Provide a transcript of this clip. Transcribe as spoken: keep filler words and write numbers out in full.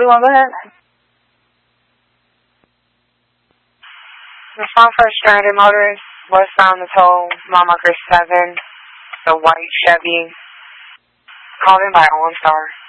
forty-one, go ahead. The phone for a stranded motorist was found to tow Mama Chris seven, the white Chevy, called in by All Star.